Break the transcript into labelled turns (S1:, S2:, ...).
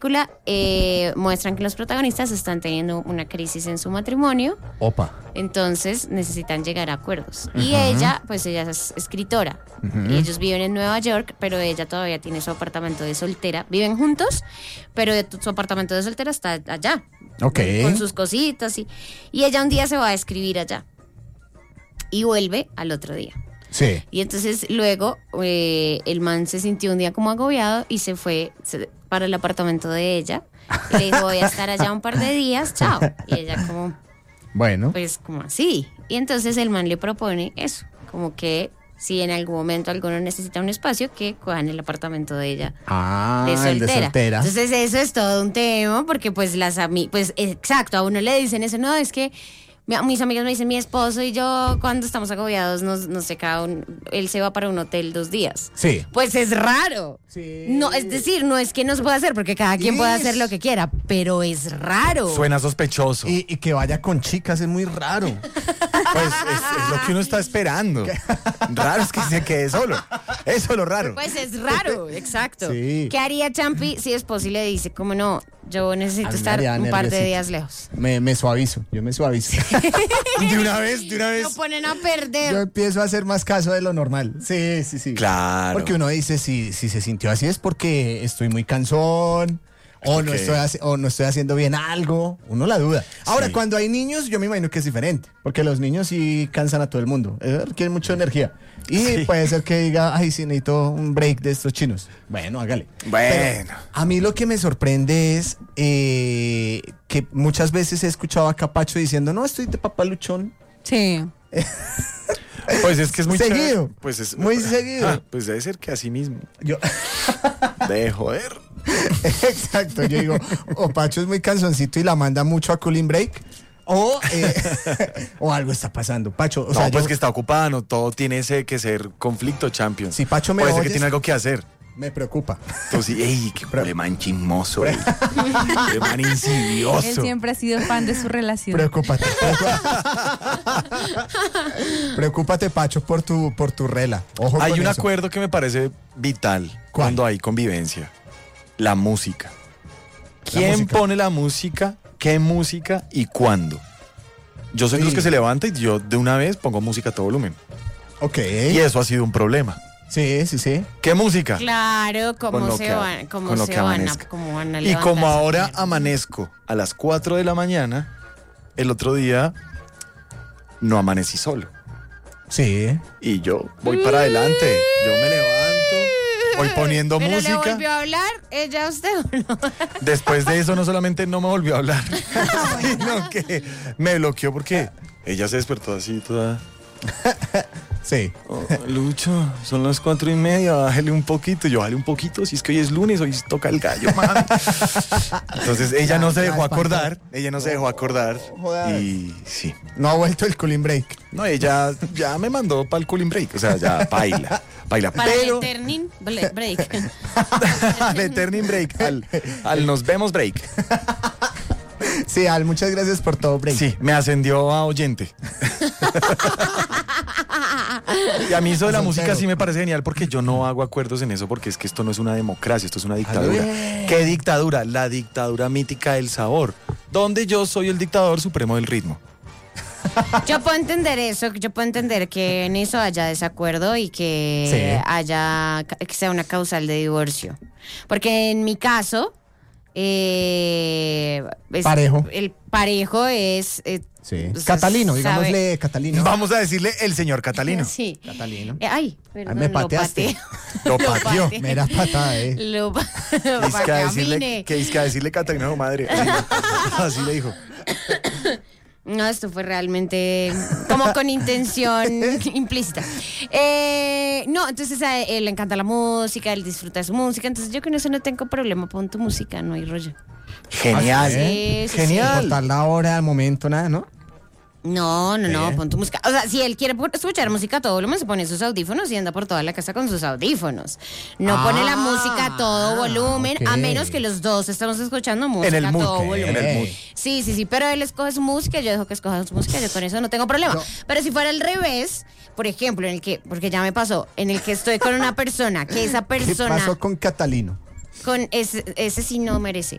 S1: película muestran que los protagonistas están teniendo una crisis en su matrimonio.
S2: Opa.
S1: Entonces necesitan llegar a acuerdos. Y ella es escritora. Y ellos viven en Nueva York, pero ella todavía tiene su apartamento de soltera. Viven juntos, pero su apartamento de soltera está allá.
S2: Ok.
S1: Con sus cositas. Y ella un día se va a escribir allá. Y vuelve al otro día.
S2: Sí.
S1: Y entonces luego el man se sintió un día como agobiado y se fue para el apartamento de ella. Y le dijo, voy a estar allá un par de días, chao. Y ella como,
S2: bueno,
S1: pues como así. Y entonces el man le propone eso, como que si en algún momento alguno necesita un espacio, que cojan el apartamento de ella. De soltera.
S2: El de soltera.
S1: Entonces eso es todo un tema, porque pues pues exacto, a uno le dicen eso, no, es que mis amigas me dicen, mi esposo y yo cuando estamos agobiados no sé, él se va para un hotel 2 días.
S2: Sí.
S1: Pues es raro.
S2: Sí.
S1: No, es decir, no es que no se pueda hacer, porque cada quien puede hacer lo que quiera, pero es raro.
S3: Suena sospechoso.
S2: Y que vaya con chicas es muy raro.
S3: Pues es lo que uno está esperando. Raro es que se quede solo. Eso es lo raro.
S1: Pues es raro, exacto.
S2: Sí.
S1: ¿Qué haría Champi si esposo y le dice, como no, yo necesito estar un par de días lejos?
S2: Me suavizo, yo me suavizo.
S3: De una vez.
S1: Lo ponen a perder.
S2: Yo empiezo a hacer más caso de lo normal. Sí.
S3: Claro.
S2: Porque uno dice, si se sintió así es porque estoy muy cansón. O no estoy haciendo bien algo. Uno la duda. Ahora,
S3: Sí.
S2: cuando hay niños, yo me imagino que es diferente. Porque los niños sí cansan a todo el mundo. Requieren mucha energía. Y
S3: Sí.
S2: puede ser que diga, ay, sí, necesito un break de estos chinos. Bueno, hágale.
S3: Bueno.
S2: Pero a mí lo que me sorprende es que muchas veces he escuchado a Capacho diciendo, no, estoy de papaluchón.
S4: Sí.
S3: Pues es que es muy
S2: Seguido.
S3: chévere. Pues es
S2: Muy seguido.
S3: Pues debe ser que así mismo.
S2: Yo...
S3: De joder.
S2: Exacto, yo digo, o Pacho es muy cansoncito y la manda mucho a Cooling Break, o algo está pasando. Pacho, o sea,
S3: Pues que está ocupada, no todo tiene que ser conflicto, champion.
S2: Si Pacho me
S3: puede ser
S2: oyes,
S3: que tiene algo que hacer.
S2: me preocupa.
S3: Entonces, ey, qué problema chismoso. Qué man insidioso.
S4: Él siempre ha sido fan de su relación.
S2: Preocúpate. Preocúpate, Pacho, por tu rela. Ojo
S3: Hay
S2: con
S3: un
S2: eso.
S3: acuerdo que me parece vital
S2: ¿Cuál?
S3: cuando hay convivencia. La música. ¿Quién
S2: música.
S3: pone la música? ¿Qué música? ¿Y cuándo? Yo soy de los
S2: Sí.
S3: que se levanta y yo de una vez pongo música a todo volumen.
S2: Ok.
S3: Y eso ha sido un problema.
S2: Sí.
S3: ¿Qué música?
S1: Claro,
S3: Con
S1: cómo
S3: lo
S1: se
S3: que-
S1: van,
S3: con lo que
S1: van
S3: amanezca.
S1: cómo van a
S3: Y como
S1: levantarse.
S3: ahora amanezco a las 4 de la mañana, el otro día no amanecí solo.
S2: Sí.
S3: Y yo voy para adelante. Yo me levanto, voy poniendo
S1: ¿Pero
S3: música.
S1: le volvió a hablar ella a usted o no?
S3: Después de eso no solamente no me volvió a hablar, sino que me bloqueó porque ella se despertó así toda.
S2: Sí.
S3: Oh, Lucho, son las 4:30, bájale un poquito. Yo, bájale un poquito, si es que hoy es lunes, hoy toca el gallo, man. Entonces ella no se dejó acordar,
S2: Joder.
S3: y sí.
S2: No ha vuelto el Cooling Break.
S3: No, ella ya me mandó para el cooling break, o sea, ya baila,
S1: Para
S3: pero
S1: el turning break.
S3: al turning break, al nos vemos break.
S2: Sí, Al, muchas gracias por todo, Break.
S3: Sí, me ascendió a oyente. Y a mí eso de la música sí me parece genial porque yo no hago acuerdos en eso porque es que esto no es una democracia, esto es una dictadura. ¿Qué dictadura? La dictadura mítica del sabor, donde yo soy el dictador supremo del ritmo.
S1: Yo puedo entender eso, yo puedo entender que en eso haya desacuerdo y que que sea una causal de divorcio. Porque en mi caso,
S2: Parejo.
S1: el parejo es...
S2: Sí.
S1: o sea,
S2: Catalino,
S1: sabe-
S2: digámosle Catalino.
S3: Vamos a decirle el señor Catalino.
S1: Sí.
S2: Catalino.
S1: Ay, perdón,
S2: me
S1: lo
S2: pateaste.
S1: pateé.
S3: Lo pateó.
S1: pateé.
S2: Mera patada,
S1: Lo
S3: Que es que a decirle Catalina a su madre. Así le dijo.
S1: No, esto fue realmente como con intención implícita. No, entonces a él le encanta la música, él disfruta de su música, entonces yo con eso no tengo problema, pon tu música, no hay rollo.
S3: Genial.
S1: Sí, sí,
S3: Genial.
S2: Por la hora, el momento, nada, ¿no?
S1: No, pon tu música. O sea, si él quiere escuchar música a todo volumen, se pone sus audífonos y anda por toda la casa con sus audífonos. No pone la música a todo volumen,
S2: ok.
S1: a menos que los dos estamos escuchando música
S3: En el
S1: a
S3: mood,
S1: todo volumen.
S3: en el mood.
S1: Sí, pero él escoge su música, yo dejo que escoja su música, yo con eso no tengo problema.
S2: No.
S1: Pero si fuera al revés, por ejemplo, porque ya me pasó, en el que estoy con una persona, que esa
S2: ¿Qué
S1: persona...
S2: pasó con Catalino?
S1: con ese sí no merece.